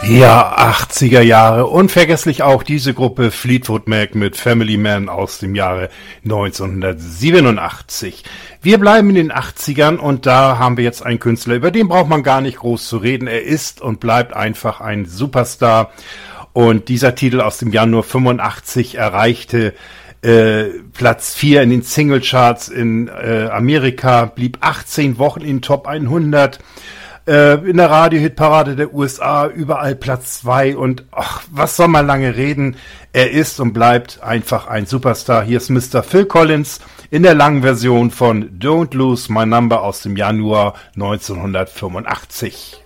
Ja, 80er Jahre. Unvergesslich auch diese Gruppe Fleetwood Mac mit Family Man aus dem Jahre 1987. Wir bleiben in den 80ern und da haben wir jetzt einen Künstler, über den braucht man gar nicht groß zu reden. Er ist und bleibt einfach ein Superstar. Und dieser Titel aus dem Januar 85 erreichte Platz 4 in den Singlecharts in Amerika, blieb 18 Wochen in Top 100. In der Radiohitparade der USA überall Platz 2 und was soll man lange reden? Er ist und bleibt einfach ein Superstar. Hier ist Mr. Phil Collins in der langen Version von Don't Lose My Number aus dem Januar 1985.